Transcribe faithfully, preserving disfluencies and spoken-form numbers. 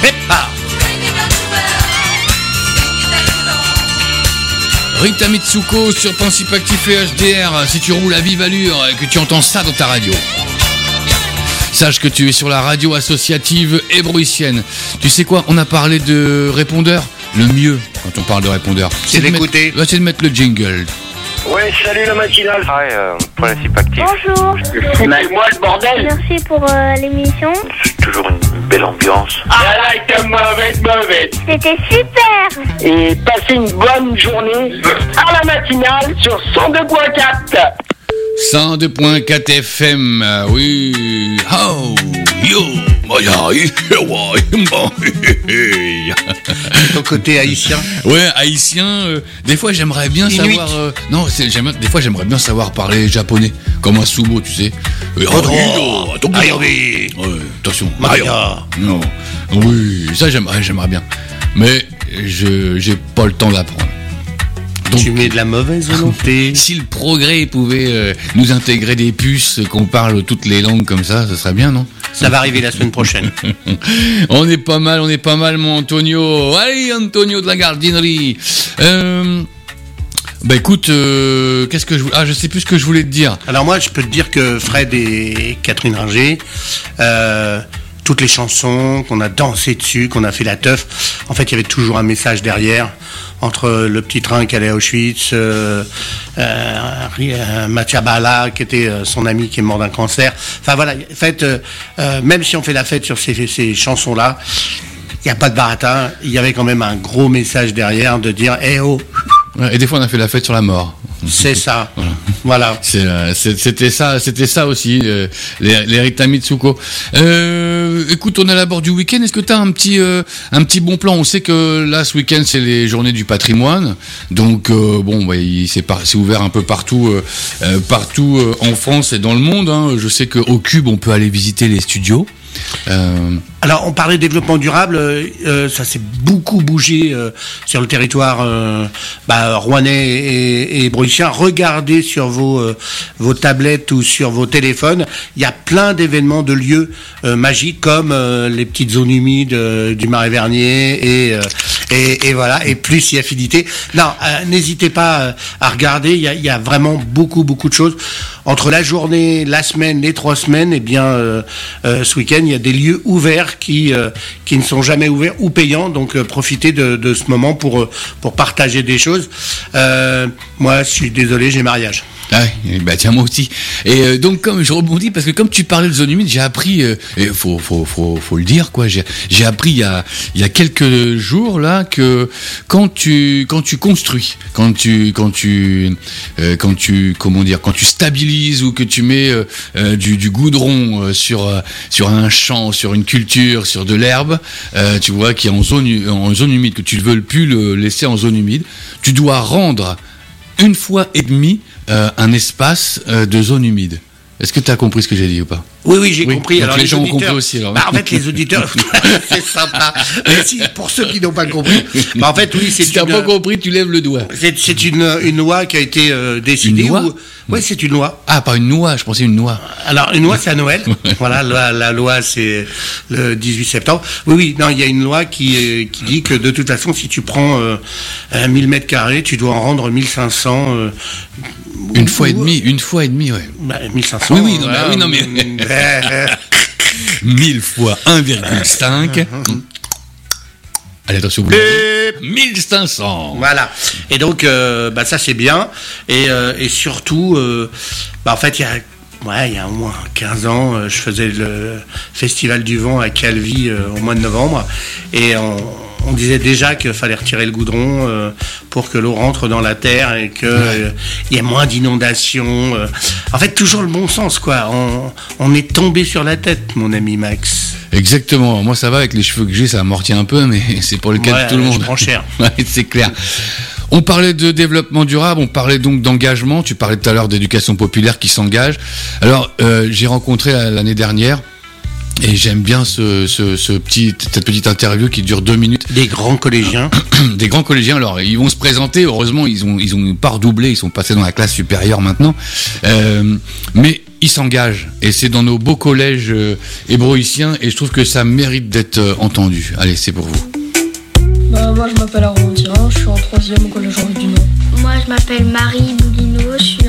départ. Rita Mitsuko sur Principe Actif et H D R. Si tu roules à vive allure et que tu entends ça dans ta radio, sache que tu es sur la radio associative hébroïcienne. Tu sais quoi, on a parlé de répondeur. Le mieux, quand on parle de répondeur, c'est, c'est d'écouter. Mettre, c'est de mettre le jingle. Ouais, salut la matinale. Ah, euh, Principe Actif. Bonjour. Foutez-moi le bordel. Merci pour euh, l'émission. C'est toujours une belle ambiance. Ah là, t'es mauvaise, mauvaise. C'était super. Et passez une bonne journée à la matinale sur cent deux virgule quatre. cent deux virgule quatre F M, oui. Oh, yo, ton côté haïtien. Ouais, haïtien. Euh, des fois, j'aimerais bien Inuit. savoir. Euh, non, c'est, j'aime, des fois, j'aimerais bien savoir parler japonais, comme un sumo, tu sais. Euh, oh, oh, oh, ouais, attention, Maria. Non, oui, ça j'aimerais, j'aimerais bien, mais je, j'ai pas le temps d'apprendre. Donc, tu mets de la mauvaise volonté. Si le progrès pouvait euh, nous intégrer des puces, qu'on parle toutes les langues comme ça, ça serait bien, non ? Ça va arriver la semaine prochaine. On est pas mal, on est pas mal, mon Antonio. Allez, Antonio de la Gardinerie. Euh... Bah écoute, euh, qu'est-ce que je ah je sais plus ce que je voulais te dire. Alors moi, je peux te dire que Fred et Catherine Ringer, euh, toutes les chansons qu'on a dansé dessus, qu'on a fait la teuf, en fait, il y avait toujours un message derrière. Entre le petit train qui allait à Auschwitz, euh, euh, Machabala, qui était euh, son ami qui est mort d'un cancer. Enfin voilà, en fait, euh, euh, même si on fait la fête sur ces, ces chansons-là, il n'y a pas de baratin, il y avait quand même un gros message derrière de dire « Eh oh !» Et des fois, on a fait la fête sur la mort. C'est ça. Voilà. voilà. C'est, euh, c'était ça, c'était ça aussi, euh, les, les Rita Mitsuko. Euh, écoute, on est à la bord du week-end. Est-ce que tu as un petit, euh, un petit bon plan ? On sait que là, ce week-end, c'est les journées du patrimoine. Donc, euh, bon, bah, il, c'est, par, c'est ouvert un peu partout, euh, euh, partout euh, en France et dans le monde. Hein. Je sais qu'au Cube, on peut aller visiter les studios. Euh... Alors, on parlait de développement durable, euh, ça s'est beaucoup bougé euh, sur le territoire euh, bah, rouennais et, et broïchien. Regardez sur vos, euh, vos tablettes ou sur vos téléphones, il y a plein d'événements, de lieux euh, magiques comme euh, les petites zones humides euh, du Marais Vernier et, euh, et, et voilà, et plus y affinité. Non, euh, n'hésitez pas euh, à regarder, il y a, il y a vraiment beaucoup, beaucoup de choses. Entre la journée, la semaine, les trois semaines, eh bien, euh, euh, ce week-end, il y a des lieux ouverts qui euh, qui ne sont jamais ouverts ou payants. Donc, euh, profitez de, de ce moment pour euh, pour partager des choses. Euh, moi, je suis désolé, j'ai mariage. Ah oui, bah tiens moi aussi. Et euh, donc comme je rebondis parce que comme tu parlais de zone humide, j'ai appris, euh, et faut faut faut faut le dire quoi, j'ai j'ai appris il y a il y a quelques jours là que quand tu quand tu construis, quand tu quand tu euh, quand tu comment dire, quand tu stabilises ou que tu mets euh, euh, du du goudron euh, sur euh, sur un champ, sur une culture, sur de l'herbe, euh, tu vois qui est en zone en zone humide, que tu ne veux plus le laisser en zone humide, tu dois rendre une fois et demie euh, un espace euh, de zone humide. Est-ce que tu as compris ce que j'ai dit ou pas ? Oui, oui, j'ai oui. compris. Donc alors les, les gens auditeurs, ont compris aussi. Alors. Bah, en fait, les auditeurs, c'est sympa. Mais si, pour ceux qui n'ont pas compris, bah, en fait, oui, c'est si tu n'as pas compris, tu lèves le doigt. C'est, c'est une, une loi qui a été euh, décidée. Une loi où... Oui, c'est une loi. Ah, pas une noix, je pensais une noix. Alors, une loi, c'est à Noël. Voilà, la, la loi, c'est le dix-huit septembre. Oui, oui, non, il y a une loi qui, qui dit que de toute façon, si tu prends euh, mille mètres carrés, tu dois en rendre mille cinq cents. Euh, une ou, fois et demie, une fois et demie, ouais. Bah, mille cinq cents. Oui, oui, non, bah, oui, non mais. mille fois un virgule cinq. Allez, attention, vous mille cinq cents. Voilà. Et donc, euh, bah, ça, c'est bien. Et, euh, et surtout, euh, bah, en fait, il y a, ouais, il y a au moins quinze ans, euh, je faisais le Festival du Vent à Calvi euh, au mois de novembre. Et on, on disait déjà qu'il fallait retirer le goudron euh, pour que l'eau rentre dans la terre et qu'il euh, y ait moins d'inondations. Euh. En fait, toujours le bon sens, quoi. On, on est tombé sur la tête, mon ami Max. Exactement. Moi, ça va avec les cheveux que j'ai, ça amortit un peu, mais c'est pour le cas ouais, de tout le monde. Je prends cher. Ouais, c'est clair. On parlait de développement durable, on parlait donc d'engagement. Tu parlais tout à l'heure d'éducation populaire qui s'engage. Alors, euh, j'ai rencontré l'année dernière. Et j'aime bien ce, ce, ce petit, cette petite interview qui dure deux minutes. Des grands collégiens. Des grands collégiens. Alors, ils vont se présenter. Heureusement, ils ont, ils ont pas redoublé. Ils sont passés dans la classe supérieure maintenant. Euh, mais ils s'engagent. Et c'est dans nos beaux collèges euh, hébroïciens, et je trouve que ça mérite d'être euh, entendu. Allez, c'est pour vous. Bah, moi, je m'appelle Armand Tyrin, je suis en troisième au collège Henri Dunant. Moi, je m'appelle Marie Boulineau, je suis